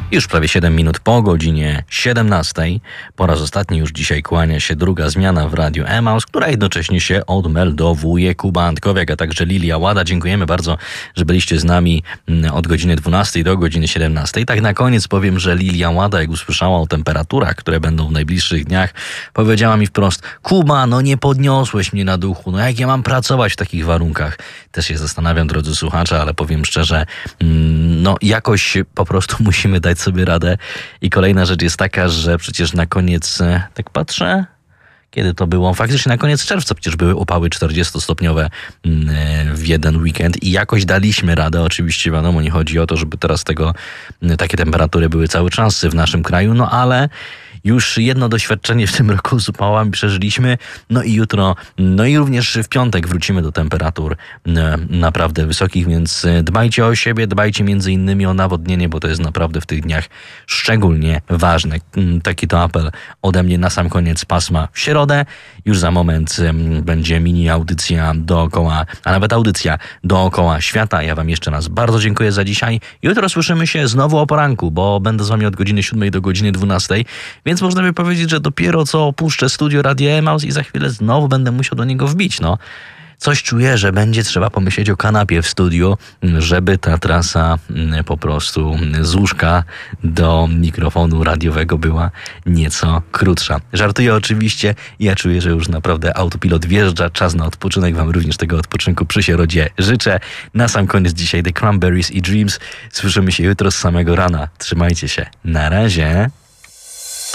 Już prawie 7 minut po godzinie 17. Po raz ostatni już dzisiaj kłania się druga zmiana w Radiu Emaus, która jednocześnie się odmeldowuje. Kuba Antkowiak, a także Lilia Łada. Dziękujemy bardzo, że byliście z nami od godziny 12 do godziny 17. Tak na koniec powiem, że Lilia Łada, jak usłyszała o temperaturach, które będą w najbliższych dniach, powiedziała mi wprost: Kuba, no nie podniosłeś mnie na duchu, no jak ja mam pracować w takich warunkach? Też się zastanawiam, drodzy słuchacze, ale powiem szczerze, no jakoś po prostu musimy dać sobie radę. I kolejna rzecz jest taka, że przecież na koniec, tak patrzę, kiedy to było? Faktycznie na koniec czerwca przecież były upały 40-stopniowe w jeden weekend i jakoś daliśmy radę. Oczywiście wiadomo, nie chodzi o to, żeby teraz takie temperatury były cały czas w naszym kraju, no ale już jedno doświadczenie w tym roku z upałami przeżyliśmy, no i jutro, no i również w piątek wrócimy do temperatur naprawdę wysokich, więc dbajcie o siebie, dbajcie między innymi o nawodnienie, bo to jest naprawdę w tych dniach szczególnie ważne. Taki to apel ode mnie na sam koniec pasma w środę. Już za moment będzie mini audycja dookoła, a nawet audycja dookoła świata. Ja wam jeszcze raz bardzo dziękuję za dzisiaj. Jutro słyszymy się znowu o poranku, bo będę z wami od godziny 7 do godziny 12, więc można by powiedzieć, że dopiero co opuszczę studio Radia Emaus i za chwilę znowu będę musiał do niego wbić, no. Coś czuję, że będzie trzeba pomyśleć o kanapie w studiu, żeby ta trasa po prostu z łóżka do mikrofonu radiowego była nieco krótsza. Żartuję oczywiście. Ja czuję, że już naprawdę autopilot wjeżdża. Czas na odpoczynek. Wam również tego odpoczynku przy środzie życzę. Na sam koniec dzisiaj The Cranberries i Dreams. Słyszymy się jutro z samego rana. Trzymajcie się. Na razie.